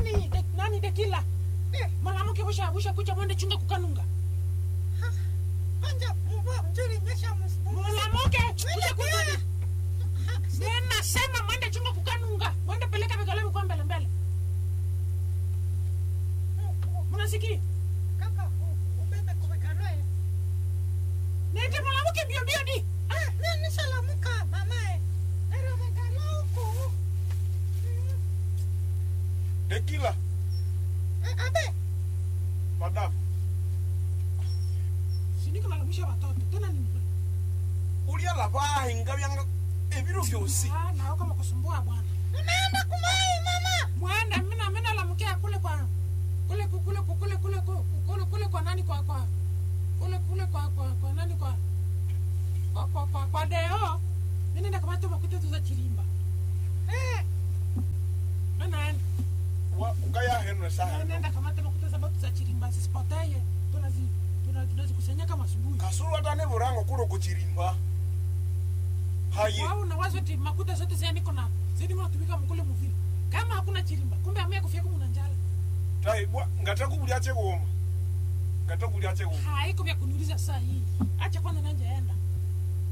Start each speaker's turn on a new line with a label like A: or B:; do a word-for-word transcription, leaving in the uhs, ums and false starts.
A: nani de, nani dekila eh malamuke busha busha kucha mwende chunga kukanunga
B: Anja mbwa mjuri nyesha
A: malamuke busha kucha nena sema mwende chunga kukanunga mwende peleka vigalo kwa mbele mbele munasikia
B: kaka ubebe kwa vigalo
A: nende malamuke bio bio di
B: ah nani salamuka mamae nero vigalo huko
C: Dekila.
B: Eh, abe.
C: Madam.
A: Sinika malamisha watoto tena ni mbona.
C: Ulia la bahinga byanga ebiro byosi.
A: Ah, na kama kusumbua bwana.
B: Unaenda kumai mama.
A: Mwanda mina mina la mkia kule kwa kule kule kule kule kule kule kwa nani kwa kwa kule kule kwa kwa kwa nani kwa kwa kwa kwa kwa deo. Mimi nenda kama tu makuta tu za chilimba. Eh. Nana
C: Wa ukaya henwe saha.
A: nenda kama tu makuta za batu za chilimba sisipotaye. Tunazi tunazi kusanya kama asubuhi.
C: Kasuru hata ne burango kuro kuchirimba. Haye.
A: Wao na wazo ti makuta zote zani kona. Zidi mnatumika mkule mvili. Kama hakuna chilimba, kumbe amia kufia kumuna njala.
C: Tai bwa ngataku buli ache goma. Ngataku buli ache goma.
A: Haiko vya kuniuliza saa hii. Acha kwanza nanje enda.